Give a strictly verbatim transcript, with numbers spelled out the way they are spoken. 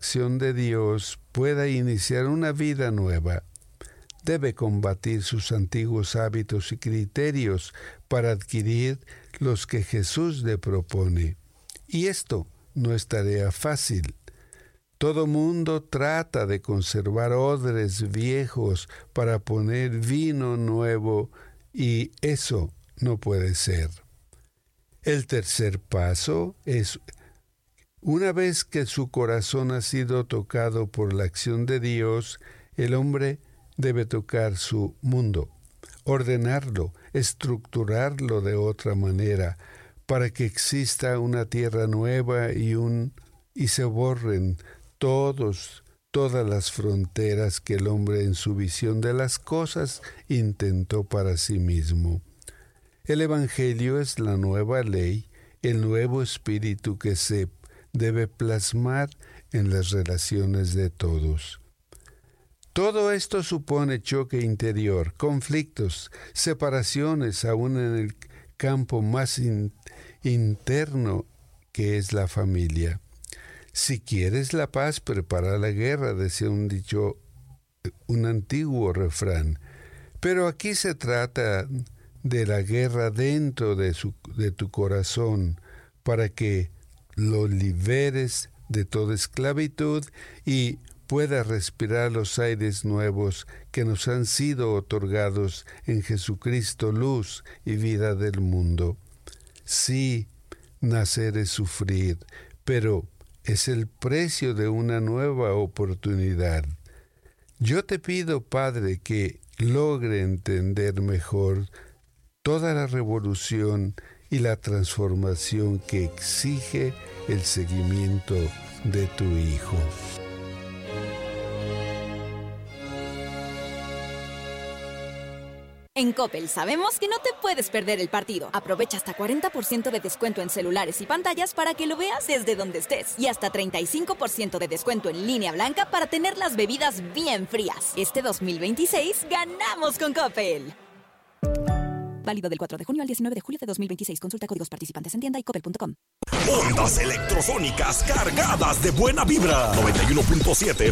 acción de Dios pueda iniciar una vida nueva, debe combatir sus antiguos hábitos y criterios para adquirir los que Jesús le propone. Y esto no es tarea fácil. Todo mundo trata de conservar odres viejos para poner vino nuevo, y eso no puede ser. El tercer paso es, una vez que su corazón ha sido tocado por la acción de Dios, el hombre debe tocar su mundo, ordenarlo, estructurarlo de otra manera, para que exista una tierra nueva y un y se borren todos, todas las fronteras que el hombre en su visión de las cosas intentó para sí mismo. El Evangelio es la nueva ley, el nuevo espíritu que se debe plasmar en las relaciones de todos. Todo esto supone choque interior, conflictos, separaciones, aún en el campo más in- interno que es la familia. Si quieres la paz, prepara la guerra, decía un dicho, un antiguo refrán. Pero aquí se trata de la guerra dentro de, su, de tu corazón, para que lo liberes de toda esclavitud y pueda respirar los aires nuevos que nos han sido otorgados en Jesucristo, luz y vida del mundo. Sí, nacer es sufrir, pero es el precio de una nueva oportunidad. Yo te pido, Padre, que logre entender mejor toda la revolución y la transformación que exige el seguimiento de tu Hijo. En Coppel sabemos que no te puedes perder el partido. Aprovecha hasta cuarenta por ciento de descuento en celulares y pantallas para que lo veas desde donde estés. Y hasta treinta y cinco por ciento de descuento en línea blanca para tener las bebidas bien frías. Este dos mil veintiséis ganamos con Coppel. Válido del cuatro de junio al diecinueve de julio de dos mil veintiséis. Consulta códigos participantes en tienda y coppel punto com. Ondas electrosónicas cargadas de buena vibra. noventa y uno punto siete